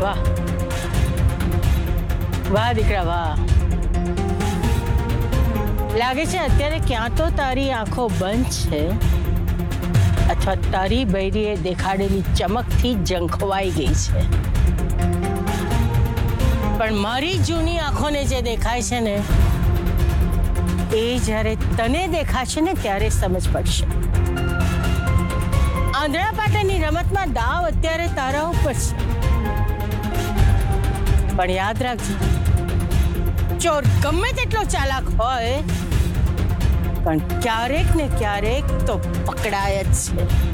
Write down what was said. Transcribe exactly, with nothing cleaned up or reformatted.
વાહ વાહ દીકરા વાહ. લાગે છે અત્યારે ક્યાં તો તારી આંખો બંધ છે અથવા તારી બૈરીએ દેખાડેલી ચમકથી ઝંખવાઈ ગઈ છે. પણ મારી જૂની આંખોને જે દેખાય છે ને એ જ્યારે તને દેખાશે ને ત્યારે સમજ પડશે. આંધળા પાટણની રમતમાં દાવ અત્યારે તારા ઉપર છે. પણ યાદ રાખજો, ચોર ગમે તેટલો ચાલાક હોય પણ ક્યારેક ને ક્યારેક તો પકડાય જ છે.